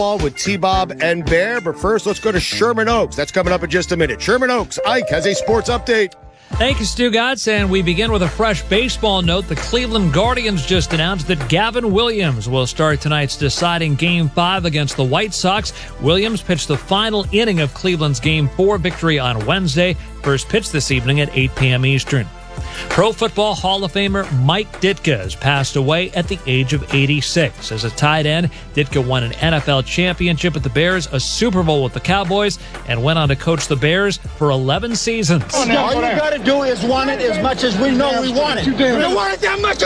With T-Bob and Bear. But first, let's go to Sherman Oaks. That's coming up in just a minute. Sherman Oaks, Ike has a sports update. Thank you, Stu Gatz, and we begin with a fresh baseball note. The Cleveland Guardians just announced that Gavin Williams will start tonight's deciding Game 5 against the White Sox. Williams pitched the final inning of Cleveland's Game 4 victory on Wednesday. First pitch this evening at 8 p.m. Eastern. Pro Football Hall of Famer Mike Ditka has passed away at the age of 86. As a tight end, Ditka won an NFL championship with the Bears, a Super Bowl with the Cowboys, and went on to coach the Bears for 11 seasons. All you got to do is want it as much as we know we want it. We don't want it that much.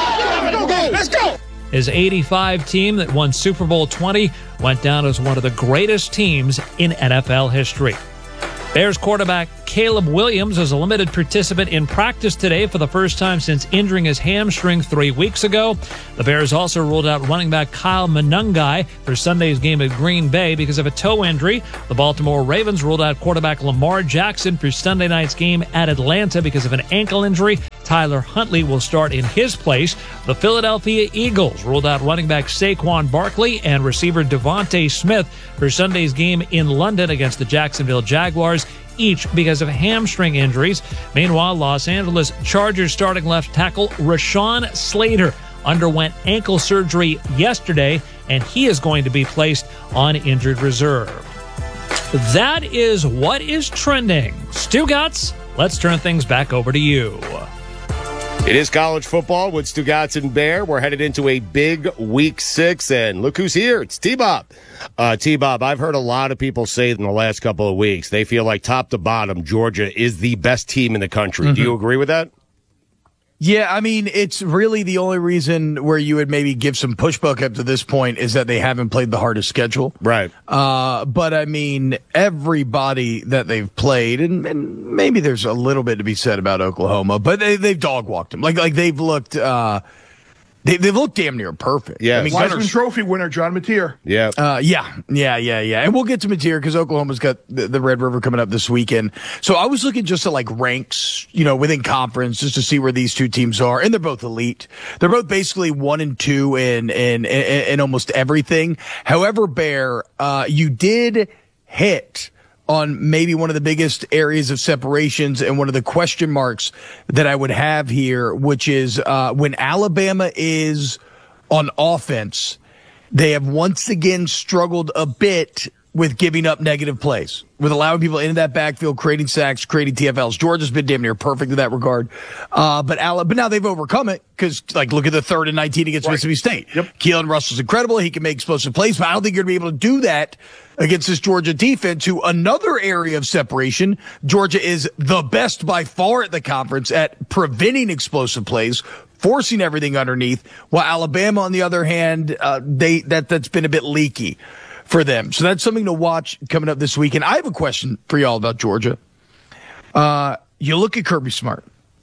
Let's go. His 85 team that won Super Bowl 20 went down as one of the greatest teams in NFL history. Bears quarterback Caleb Williams is a limited participant in practice today for the first time since injuring his hamstring 3 weeks ago. The Bears also ruled out running back Kyle Monangai for Sunday's game at Green Bay because of a toe injury. The Baltimore Ravens ruled out quarterback Lamar Jackson for Sunday night's game at Atlanta because of an ankle injury. Tyler Huntley will start in his place. The Philadelphia Eagles ruled out running back Saquon Barkley and receiver Devontae Smith for Sunday's game in London against the Jacksonville Jaguars, each because of hamstring injuries. Meanwhile, Los Angeles Chargers starting left tackle Rashawn Slater underwent ankle surgery yesterday, and he is going to be placed on injured reserve. That is what is trending. Stu Gatz, let's turn things back over to you. It is college football with Stugotz and Bear. We're headed into a big week 6, and look who's here. It's T-Bob. T-Bob, I've heard a lot of people say in the last couple of weeks they feel like top to bottom, Georgia is the best team in the country. Mm-hmm. Do you agree with that? Yeah, I mean, it's really the only reason where you would maybe give some pushback up to this point is that they haven't played the hardest schedule. Right. But I mean, everybody that they've played, and maybe there's a little bit to be said about Oklahoma, but they've dog walked them. Like they've looked, they've looked damn near perfect. Yeah. I mean, Heisman Trophy winner John Mateer. Yeah. Yeah. And we'll get to Mateer because Oklahoma's got the Red River coming up this weekend. So I was looking just at like ranks, within conference just to see where these two teams are. And they're both elite. They're both basically 1 and 2 in almost everything. However, Bear, you did hit on maybe one of the biggest areas of separations and one of the question marks that I would have here, which is when Alabama is on offense, they have once again struggled a bit with giving up negative plays, with allowing people into that backfield, creating sacks, creating TFLs. Georgia's been damn near perfect in that regard. But now they've overcome it because, look at the 3rd and 19 against Mississippi State. Yep. Keelan Russell's incredible. He can make explosive plays, but I don't think you're going to be able to do that against this Georgia defense, who another area of separation. Georgia is the best by far at the conference at preventing explosive plays, forcing everything underneath, while Alabama, on the other hand, that's been a bit leaky for them. So that's something to watch coming up this weekend. I have a question for y'all about Georgia. You look at Kirby Smart.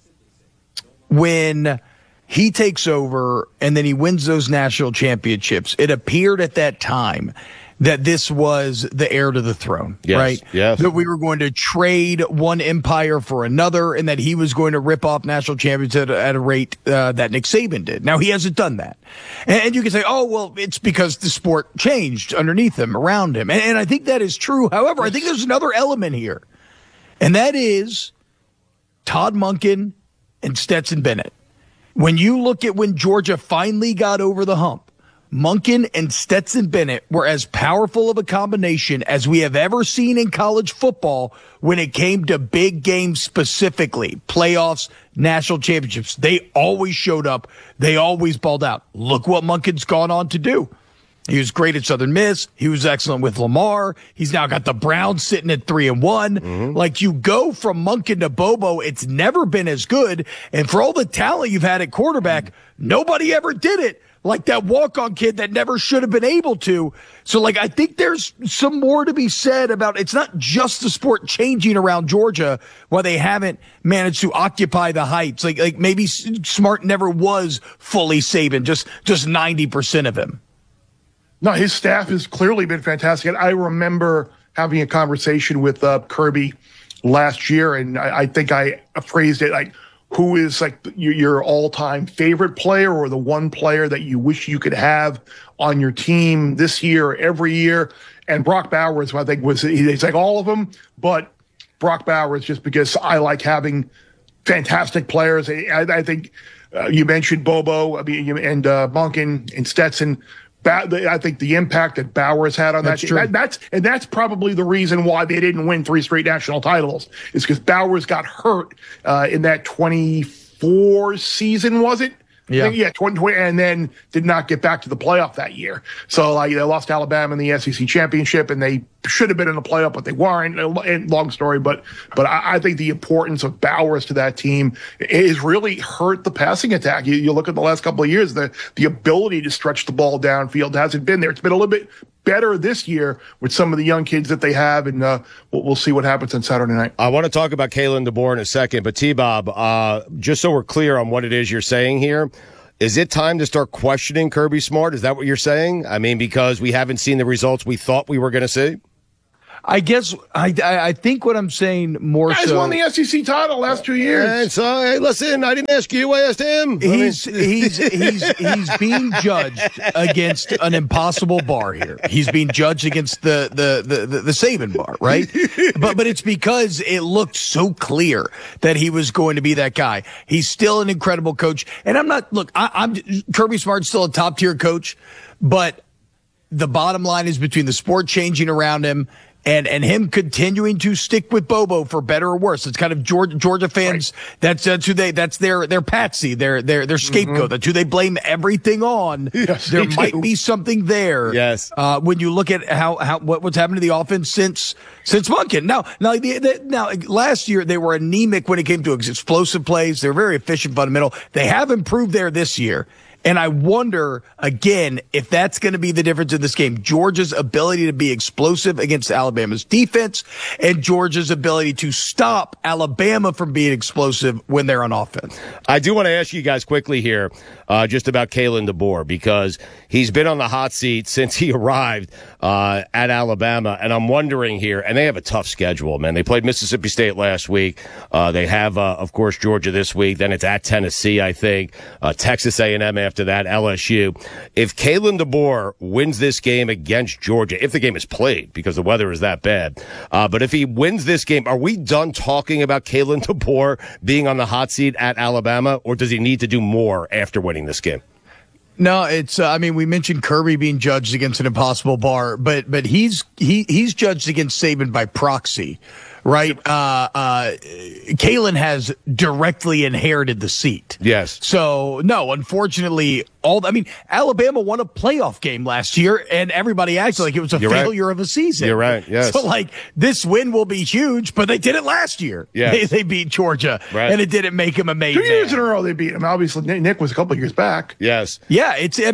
When he takes over and then he wins those national championships, it appeared at that time that this was the heir to the throne, right? Yes. That we were going to trade one empire for another and that he was going to rip off national champions at a rate that Nick Saban did. Now, he hasn't done that. And you can say, oh, well, it's because the sport changed underneath him, around him. And I think that is true. However, I think there's another element here, and that is Todd Monken and Stetson Bennett. When you look at when Georgia finally got over the hump, Monken and Stetson Bennett were as powerful of a combination as we have ever seen in college football when it came to big games specifically, playoffs, national championships. They always showed up. They always balled out. Look what Monken's gone on to do. He was great at Southern Miss. He was excellent with Lamar. He's now got the Browns sitting at 3-1. Mm-hmm. Like, you go from Monken to Bobo, it's never been as good. And for all the talent you've had at quarterback, nobody ever did it like that walk-on kid that never should have been able to. So, I think there's some more to be said about it's not just the sport changing around Georgia while they haven't managed to occupy the heights. Like maybe Smart never was fully Saban, just 90% of him. No, his staff has clearly been fantastic. And I remember having a conversation with Kirby last year, and I think I phrased it like, who is like your all-time favorite player or the one player that you wish you could have on your team this year or every year. And Brock Bowers, I think, he's like all of them, but Brock Bowers, just because I like having fantastic players. I think you mentioned Bobo, and Monken and Stetson. I think the impact that Bowers had on that team, that's probably the reason why they didn't win 3 straight national titles, is because Bowers got hurt in that 24 season, was it? Yeah, 20, and then did not get back to the playoff that year. So they lost to Alabama in the SEC championship, and they should have been in the playoff, but they weren't. And long story, but I think the importance of Bowers to that team is really hurt the passing attack. You look at the last couple of years, the ability to stretch the ball downfield hasn't been there. It's been a little bit better this year with some of the young kids that they have, and we'll see what happens on Saturday night. I want to talk about Kalen DeBoer in a second, but T-Bob, just so we're clear on what it is you're saying here, is it time to start questioning Kirby Smart? Is that what you're saying? I mean, because we haven't seen the results we thought we were going to see? I guess I think what I'm saying more so. Guys won the SEC title last 2 years. And so, hey, listen, I didn't ask you, I asked him. He's being judged against an impossible bar here. He's being judged against the Saban bar, right? But it's because it looked so clear that he was going to be that guy. He's still an incredible coach, and I'm Kirby Smart's still a top tier coach, but the bottom line is between the sport changing around him and him continuing to stick with Bobo for better or worse. It's kind of Georgia fans. Right. That's who that's their patsy, their scapegoat. Mm-hmm. That's who they blame everything on. Yes, there might be something there. Yes. When you look at what's happened to the offense since Monken. Now last year they were anemic when it came to explosive plays. They're very efficient fundamental. They have improved there this year. And I wonder, again, if that's going to be the difference in this game. Georgia's ability to be explosive against Alabama's defense and Georgia's ability to stop Alabama from being explosive when they're on offense. I do want to ask you guys quickly here just about Kalen DeBoer, because he's been on the hot seat since he arrived at Alabama. And I'm wondering here, and they have a tough schedule, man. They played Mississippi State last week. They have, of course, Georgia this week. Then it's at Tennessee, I think. Texas A&M after that, LSU. If Kalen DeBoer wins this game against Georgia, if the game is played, because the weather is that bad, but if he wins this game, are we done talking about Kalen DeBoer being on the hot seat at Alabama, or does he need to do more after winning this game? No, it's. We mentioned Kirby being judged against an impossible bar, but he's judged against Saban by proxy, right? Kalen has directly inherited the seat. Yes. So no, unfortunately, Alabama won a playoff game last year, and everybody acts like it was a failure of a season. You're right. Yes. So this win will be huge, but they did it last year. Yes. They beat Georgia, and it didn't make him a made 2 man. years in a row they beat him. Obviously, Nick was a couple of years back. Yes. Yeah,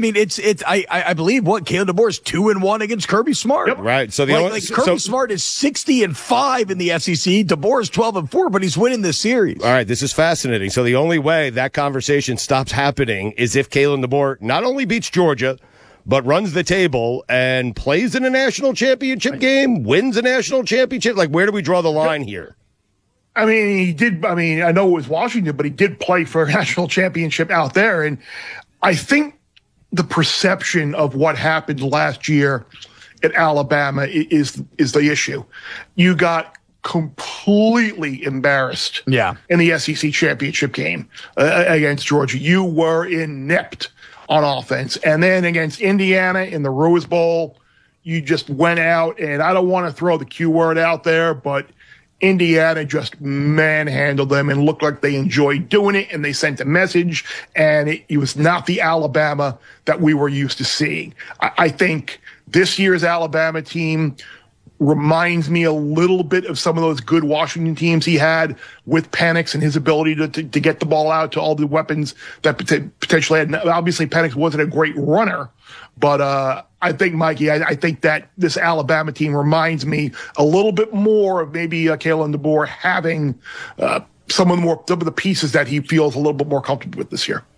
I believe Kalen DeBoer is 2-1 against Kirby Smart. Yep. Right. So Kirby Smart is 60-5 in the SEC. DeBoer is 12-4, but he's winning this series. All right, this is fascinating. So the only way that conversation stops happening is if Kalen DeBoer not only beats Georgia, but runs the table and plays in a national championship game, wins a national championship. Where do we draw the line here? He did. I know it was Washington, but he did play for a national championship out there. And I think the perception of what happened last year at Alabama is the issue. You got completely embarrassed in the SEC championship game against Georgia. You were inept on offense. And then against Indiana in the Rose Bowl, you just went out, and I don't want to throw the Q word out there, but Indiana just manhandled them and looked like they enjoyed doing it, and they sent a message, and it was not the Alabama that we were used to seeing. I think this year's Alabama team reminds me a little bit of some of those good Washington teams he had with Penix and his ability to get the ball out to all the weapons that potentially had. Obviously, Penix wasn't a great runner, but I think, Mikey, I think that this Alabama team reminds me a little bit more of maybe Kalen DeBoer having some of the pieces that he feels a little bit more comfortable with this year.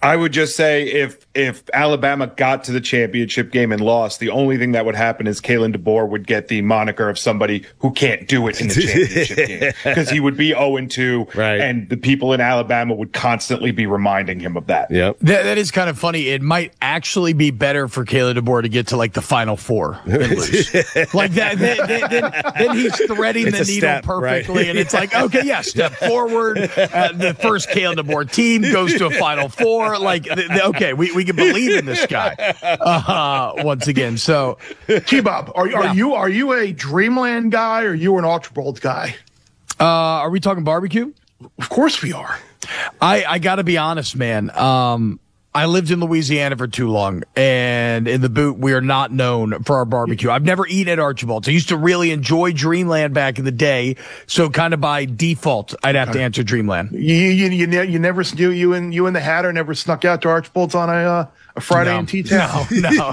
I would just say if Alabama got to the championship game and lost, the only thing that would happen is Kalen DeBoer would get the moniker of somebody who can't do it in the championship game because he would be 0-2, right. And the people in Alabama would constantly be reminding him of that. Yep. That is kind of funny. It might actually be better for Kalen DeBoer to get to like the Final Four and lose. Like that. Then he's threading the needle step, perfectly, right? And it's like, okay, yeah, step forward. The first Kalen DeBoer team goes to a Final Four. Like, okay, we can believe in this guy once again. So, T-Bob, are you a Dreamland guy or are you an Archibald guy? Are we talking barbecue? Of course we are. I got to be honest, man. I lived in Louisiana for too long, and in the boot, we are not known for our barbecue. I've never eaten at Archibald's. I used to really enjoy Dreamland back in the day, so kind of by default, I'd have to answer Dreamland. You never you and the Hatter never snuck out to Archibald's on a Friday in T-Town? No.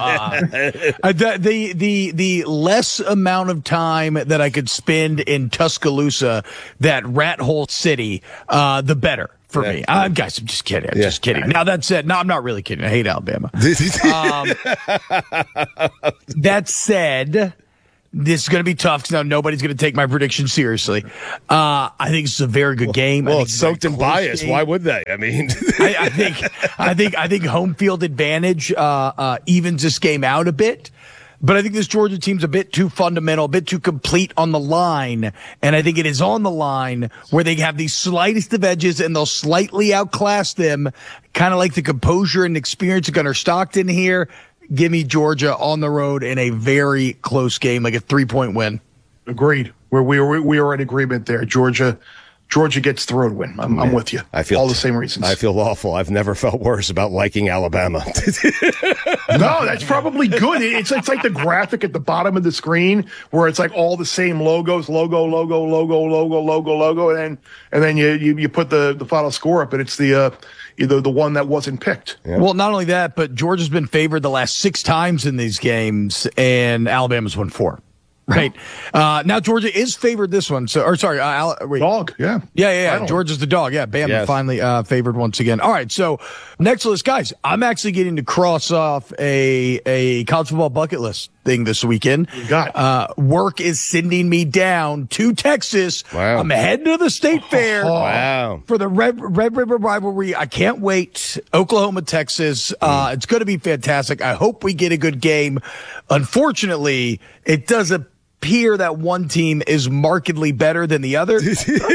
The less amount of time that I could spend in Tuscaloosa, that rat hole city, the better. For me. Guys, I'm just kidding. Just kidding. Now, that said, no, I'm not really kidding. I hate Alabama. That said, this is going to be tough because now nobody's going to take my prediction seriously. I think it's a very good game. Well, it's soaked in bias. Game. Why would they? I mean, I think home field advantage evens this game out a bit. But I think this Georgia team's a bit too fundamental, a bit too complete on the line. And I think it is on the line where they have the slightest of edges and they'll slightly outclass them, kind of like the composure and experience of Gunnar Stockton here. Give me Georgia on the road in a very close game, like a 3-point win. Agreed. We are in agreement there. Georgia gets the road win. I'm with you. I feel all the same reasons. I feel awful. I've never felt worse about liking Alabama. No, that's probably good. It's like the graphic at the bottom of the screen where it's like all the same logos, logo, and then you put the final score up, and it's the one that wasn't picked. Yeah. Well, not only that, but Georgia's been favored the last 6 times in these games, and Alabama's won 4. Right. Now Georgia is favored this one. Wait. Dog. Yeah. Yeah. Georgia's the dog. Yeah. Bama finally favored once again. All right. So next list, guys, I'm actually getting to cross off a college football bucket list thing this weekend. You got work is sending me down to Texas. Wow. I'm heading to the state fair. Wow. For the Red River rivalry. I can't wait. Oklahoma, Texas. It's going to be fantastic. I hope we get a good game. Unfortunately, it does appear that one team is markedly better than the other.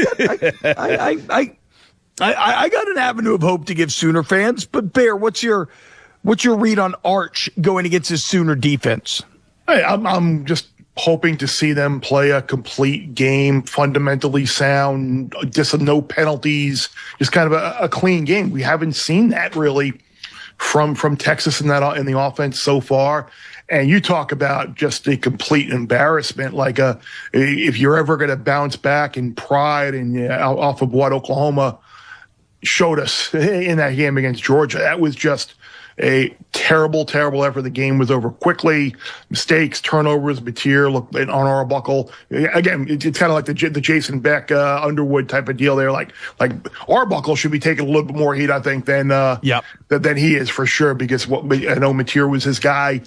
I got an avenue of hope to give Sooner fans, but Bear, what's your read on Arch going against his Sooner defense? Hey, I'm just hoping to see them play a complete game, fundamentally sound, just no penalties, just kind of a clean game. We haven't seen that really from Texas in the offense so far. And you talk about just a complete embarrassment. Like if you're ever going to bounce back in pride and off of what Oklahoma showed us in that game against Georgia, that was just a terrible, terrible effort. The game was over quickly. Mistakes, turnovers, Mateer, look on Arbuckle. Again, it's kind of like the Jason Beck, Underwood type of deal there. Like Arbuckle should be taking a little bit more heat, I think, than he is for sure, because I know Mateer was his guy,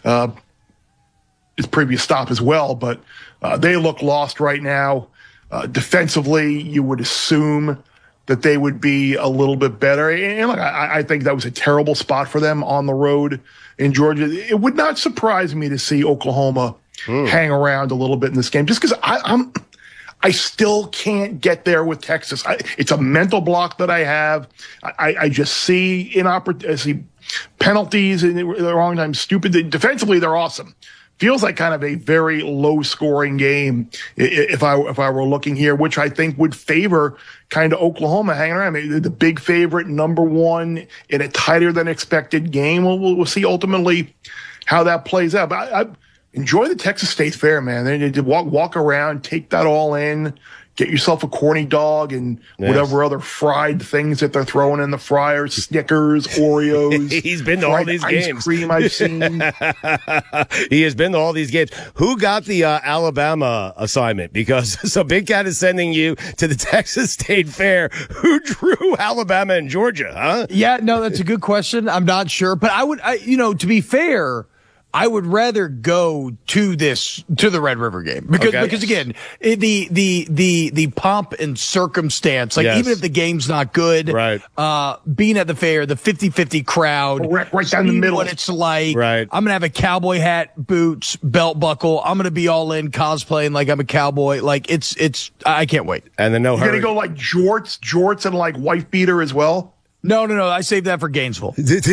his previous stop as well, but they look lost right now. Defensively, you would assume that they would be a little bit better. And look, I think that was a terrible spot for them on the road in Georgia. It would not surprise me to see Oklahoma hang around a little bit in this game, just because I still can't get there with Texas. It's a mental block that I have. I just see penalties in the wrong time, stupid. Defensively, they're awesome. Feels like kind of a very low-scoring game if I were looking here, which I think would favor kind of Oklahoma hanging around. Maybe the big favorite, number one, in a tighter-than-expected game. We'll see ultimately how that plays out. But I enjoy the Texas State Fair, man. They walk around, take that all in, get yourself a corny dog and whatever other fried things that they're throwing in the fryer, Snickers, Oreos. He's been to all these ice games. Cream I've seen. He has been to all these games. Who got the Alabama assignment? Because so Big Cat is sending you to the Texas State Fair. Who drew Alabama and Georgia, huh? Yeah, no, that's a good question. I'm not sure, but to be fair, I would rather go to the Red River game because again, the pomp and circumstance, like even if the game's not good, right? Being at the fair, the 50-50 crowd, right down the middle, what it's like. Right. I'm gonna have a cowboy hat, boots, belt buckle. I'm gonna be all in cosplaying like I'm a cowboy. Like it's. I can't wait. And then You're gonna go like jorts and like wife beater as well. No. I saved that for Gainesville.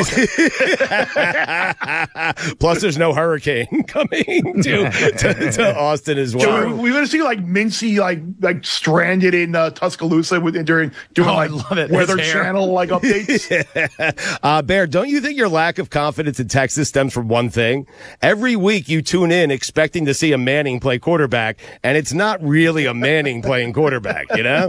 Plus, there's no hurricane coming to Austin as well. So we're going to see like Mincy like stranded in Tuscaloosa doing I love it. Weather Channel like updates. Bear, don't you think your lack of confidence in Texas stems from one thing? Every week you tune in expecting to see a Manning play quarterback, and it's not really a Manning playing quarterback, you know?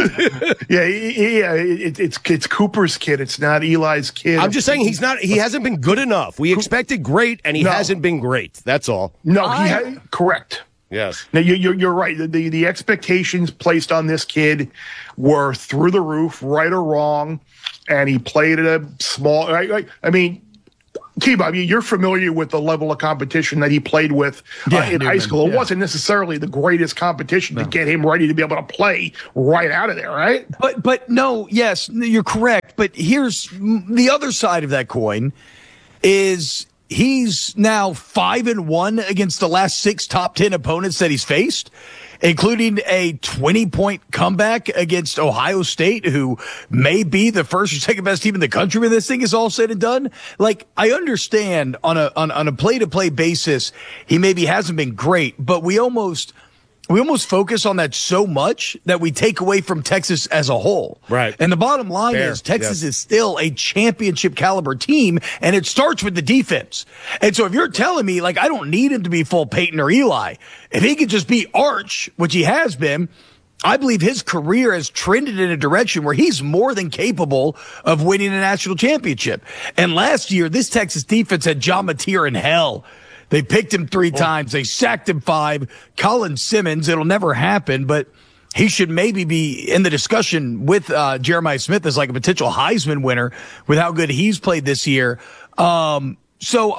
It's Cooper's kid. It's not Eli's kid. I'm just saying he hasn't been good enough. We expected great, and he hasn't been great. That's all. No, correct. Yes. Now you're right. The expectations placed on this kid were through the roof, right or wrong, and he played at a small. I mean, T-Bob, you're familiar with the level of competition that he played with in high school. It wasn't necessarily the greatest competition to get him ready to be able to play right out of there, right? But no, yes, you're correct. But here's the other side of that coin is he's now 5-1 against the last 6 top 10 opponents that he's faced, including a 20-point comeback against Ohio State, who may be the first or second best team in the country when this thing is all said and done. Like, I understand on a play-to-play basis, he maybe hasn't been great, but we almost focus on that so much that we take away from Texas as a whole. Right. And the bottom line is Texas is still a championship caliber team, and it starts with the defense. And so if you're telling me, like, I don't need him to be full Peyton or Eli, if he could just be Arch, which he has been, I believe his career has trended in a direction where he's more than capable of winning a national championship. And last year, this Texas defense had John Mateer in hell. They picked him 3 times. They sacked him 5. Colin Simmons, it'll never happen, but he should maybe be in the discussion with Jeremiah Smith as like a potential Heisman winner with how good he's played this year. So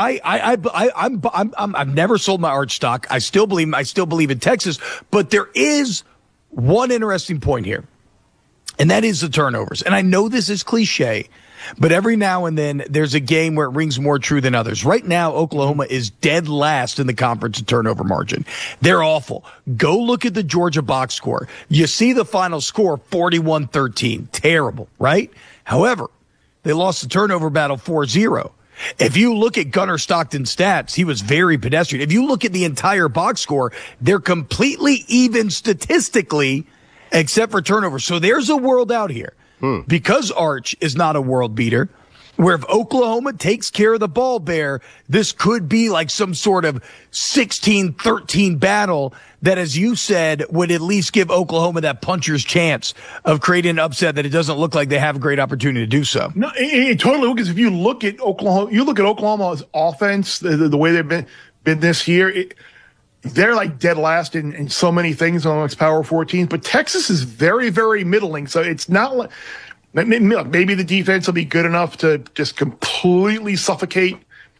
I've never sold my Arch stock. I still believe in Texas, but there is one interesting point here, and that is the turnovers. And I know this is cliche, but every now and then there's a game where it rings more true than others. Right now, Oklahoma is dead last in the conference in turnover margin. They're awful. Go look at the Georgia box score. You see the final score, 41-13. Terrible, right? However, they lost the turnover battle 4-0. If you look at Gunnar Stockton's stats, he was very pedestrian. If you look at the entire box score, they're completely even statistically, except for turnovers. So there's a world out here. Because Arch is not a world beater, where if Oklahoma takes care of the ball, Bear, this could be like some sort of 16-13 battle that, as you said, would at least give Oklahoma that puncher's chance of creating an upset that it doesn't look like they have a great opportunity to do so. No, it totally, because if you look at Oklahoma's offense, the way they've been this year, they're like dead last in so many things amongst Power 14, but Texas is very, very middling. So it's not like maybe the defense will be good enough to just completely suffocate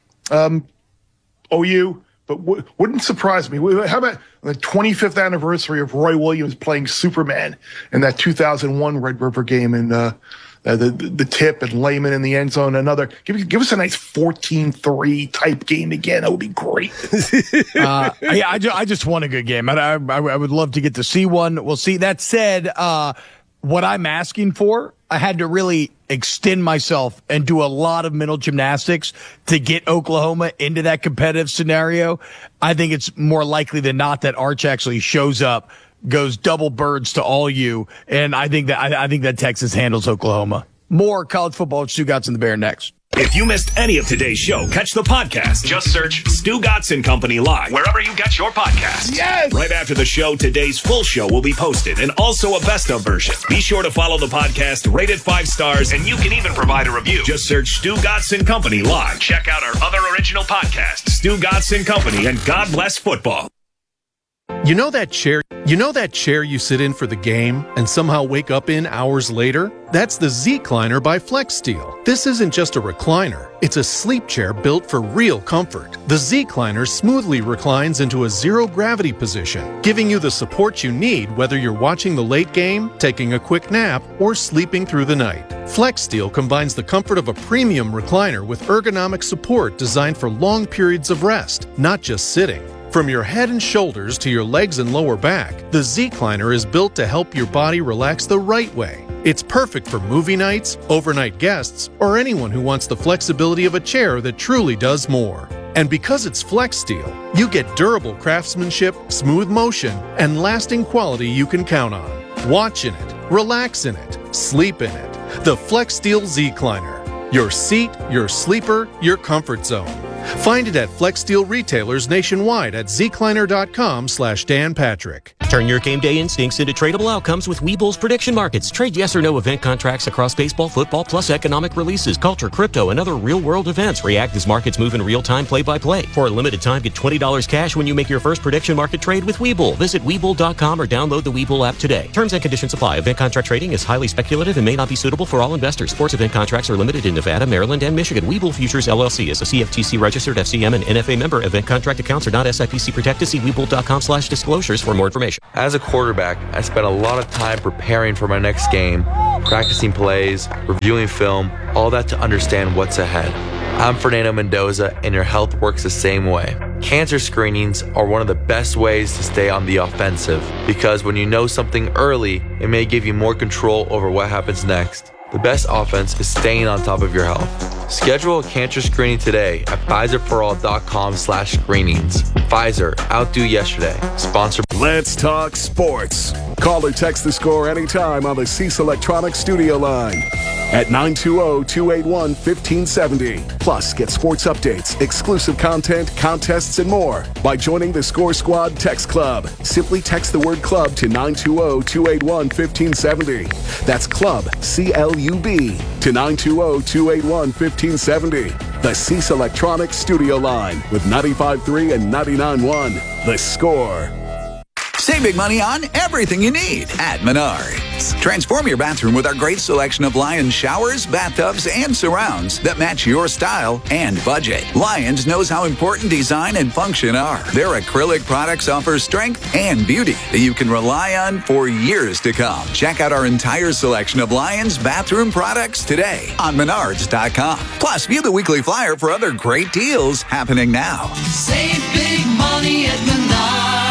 OU, but wouldn't surprise me. How about the 25th anniversary of Roy Williams playing Superman in that 2001 Red River game and the tip and Layman in the end zone? Give us a nice 14-3 type game again. That would be great. I just want a good game. I would love to get to see one. We'll see. That said, what I'm asking for, I had to really extend myself and do a lot of mental gymnastics to get Oklahoma into that competitive scenario. I think it's more likely than not that Arch actually shows up, goes double birds to all you, and I think that Texas handles Oklahoma. More college football with Stugotz and the Bear next. If you missed any of today's show, catch the podcast. Just search Stu Gatz and Company Live wherever you get your podcasts. Yes! Right after the show, today's full show will be posted and also a best of version. Be sure to follow the podcast, rate it 5 stars, and you can even provide a review. Just search Stu Gatz and Company Live. Check out our other original podcasts, Stu Gatz and Company and God Bless Football. You know that chair you sit in for the game and somehow wake up in hours later? That's the Z-Cliner by FlexSteel. This isn't just a recliner. It's a sleep chair built for real comfort. The Z-Cliner smoothly reclines into a zero-gravity position, giving you the support you need whether you're watching the late game, taking a quick nap, or sleeping through the night. FlexSteel combines the comfort of a premium recliner with ergonomic support designed for long periods of rest, not just sitting. From your head and shoulders to your legs and lower back, the Z-Cliner is built to help your body relax the right way. It's perfect for movie nights, overnight guests, or anyone who wants the flexibility of a chair that truly does more. And because it's FlexSteel, you get durable craftsmanship, smooth motion, and lasting quality you can count on. Watch in it, relax in it, sleep in it. The FlexSteel Z-Cliner. Your seat, your sleeper, your comfort zone. Find it at FlexSteel retailers nationwide at zcliner.com/Dan Patrick. Turn your game day instincts into tradable outcomes with Webull's prediction markets. Trade yes or no event contracts across baseball, football, plus economic releases, culture, crypto, and other real-world events. React as markets move in real time, play-by-play. For a limited time, get $20 cash when you make your first prediction market trade with Webull. Visit Webull.com or download the Webull app today. Terms and conditions apply. Event contract trading is highly speculative and may not be suitable for all investors. Sports event contracts are limited in Nevada, Maryland, and Michigan. Webull Futures LLC is a CFTC registered FCM and NFA member. Event contract accounts are not SIPC protected. See Webull.com/disclosures for more information. As a quarterback, I spent a lot of time preparing for my next game, practicing plays, reviewing film, all that to understand what's ahead. I'm Fernando Mendoza, and your health works the same way. Cancer screenings are one of the best ways to stay on the offensive, because when you know something early, it may give you more control over what happens next. The best offense is staying on top of your health. Schedule a cancer screening today at PfizerForAll.com/screenings. Pfizer, outdo yesterday. Sponsor. Let's talk sports. Call or text the score anytime on the Cease Electronics studio line at 920-281-1570. Plus, get sports updates, exclusive content, contests, and more by joining the Score Squad Text Club. Simply text the word club to 920-281-1570. That's club, C-L-U-B, to 920-281-1570. The Cease Electronics studio line with 95.3 and 99.1. The Score. Save big money on everything you need at Menards. Transform your bathroom with our great selection of Lions showers, bathtubs, and surrounds that match your style and budget. Lions knows how important design and function are. Their acrylic products offer strength and beauty that you can rely on for years to come. Check out our entire selection of Lions bathroom products today on Menards.com. Plus, view the weekly flyer for other great deals happening now. Save big money at Menards.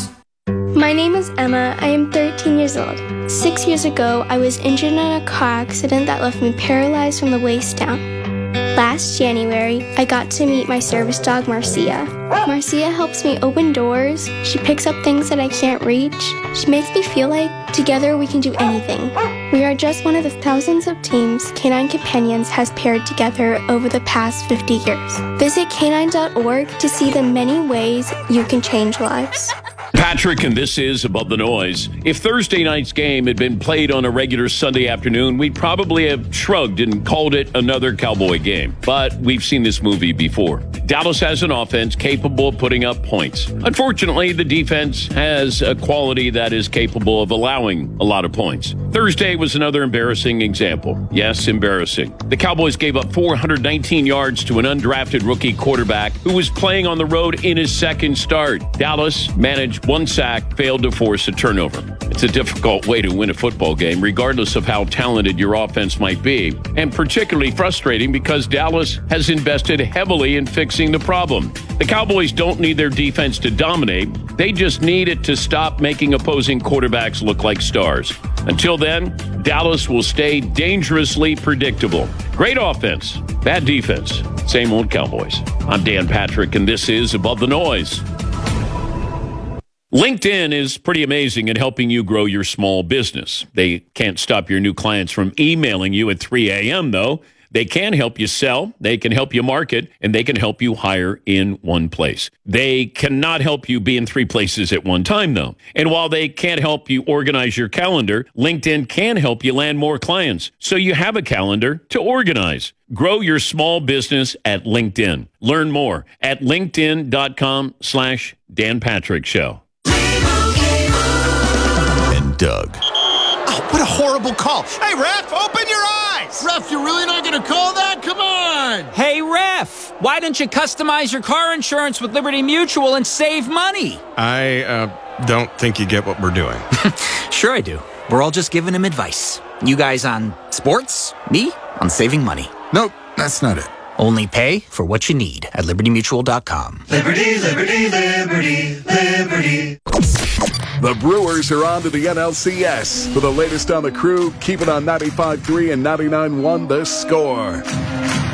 My name is Emma. I am 13 years old. 6 years ago, I was injured in a car accident that left me paralyzed from the waist down. Last January, I got to meet my service dog, Marcia. Marcia helps me open doors. She picks up things that I can't reach. She makes me feel like together we can do anything. We are just one of the thousands of teams Canine Companions has paired together over the past 50 years. Visit canine.org to see the many ways you can change lives. Patrick, and this is Above the Noise. If Thursday night's game had been played on a regular Sunday afternoon, we'd probably have shrugged and called it another Cowboy game. But we've seen this movie before. Dallas has an offense capable of putting up points. Unfortunately, the defense has a quality that is capable of allowing a lot of points. Thursday was another embarrassing example. Yes, embarrassing. The Cowboys gave up 419 yards to an undrafted rookie quarterback who was playing on the road in his second start. Dallas managed one sack, failed to force a turnover. It's a difficult way to win a football game, regardless of how talented your offense might be, and particularly frustrating because Dallas has invested heavily in fixing the problem. The Cowboys don't need their defense to dominate. They just need it to stop making opposing quarterbacks look like stars. Until then, Dallas will stay dangerously predictable. Great offense, bad defense. Same old Cowboys. I'm Dan Patrick, and this is Above the Noise. LinkedIn is pretty amazing at helping you grow your small business. They can't stop your new clients from emailing you at 3 a.m., though. They can help you sell, they can help you market, and they can help you hire in one place. They cannot help you be in 3 places at one time, though. And while they can't help you organize your calendar, LinkedIn can help you land more clients so you have a calendar to organize. Grow your small business at LinkedIn. Learn more at linkedin.com/Dan Patrick Show. And Doug. Oh, what a horrible call. Hey, ref, open your eyes. Ref, you're really not going to call that? Come on. Hey, ref, why don't you customize your car insurance with Liberty Mutual and save money? I don't think you get what we're doing. Sure I do. We're all just giving him advice. You guys on sports, me on saving money. Nope, that's not it. Only pay for what you need at libertymutual.com. Liberty, liberty, liberty, liberty. The Brewers are on to the NLCS. For the latest on the Crew, keep it on 95.3 and 99.1 The Score.